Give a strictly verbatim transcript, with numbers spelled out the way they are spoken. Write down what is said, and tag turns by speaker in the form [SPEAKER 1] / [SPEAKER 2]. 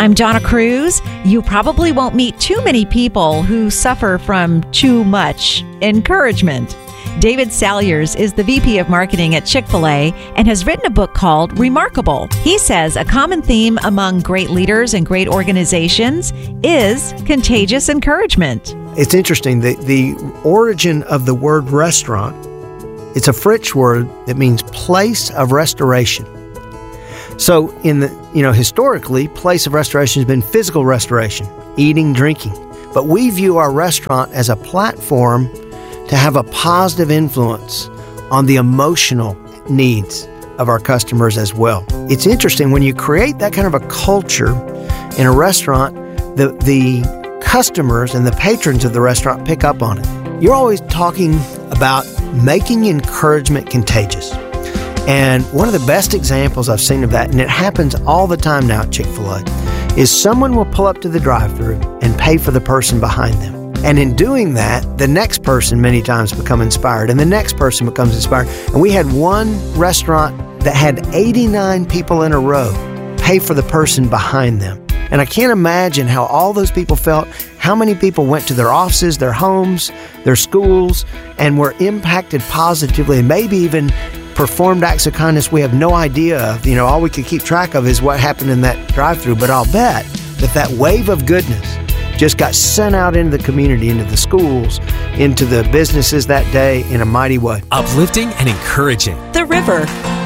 [SPEAKER 1] I'm Donna Cruz. You probably won't meet too many people who suffer from too much encouragement. David Salyers is the V P of Marketing at Chick-fil-A and has written a book called Remarkable. He says a common theme among great leaders and great organizations is contagious encouragement.
[SPEAKER 2] It's interesting, the, the origin of the word restaurant, it's a French word that means place of restoration. So in the, you know, historically, place of restoration has been physical restoration, eating, drinking. But we view our restaurant as a platform to have a positive influence on the emotional needs of our customers as well. It's interesting, when you create that kind of a culture in a restaurant, the, the customers and the patrons of the restaurant pick up on it. You're always talking about making encouragement contagious. And one of the best examples I've seen of that, and it happens all the time now at Chick-fil-A, is someone will pull up to the drive-thru and pay for the person behind them. And in doing that, the next person many times become inspired, and the next person becomes inspired. And we had one restaurant that had eighty-nine people in a row pay for the person behind them. And I can't imagine how all those people felt, how many people went to their offices, their homes, their schools, and were impacted positively, and maybe even performed acts of kindness we have no idea of. You know, all we could keep track of is what happened in that drive-thru. But I'll bet that that wave of goodness just got sent out into the community, into the schools, into the businesses that day in a mighty way.
[SPEAKER 3] Uplifting and encouraging.
[SPEAKER 4] The River.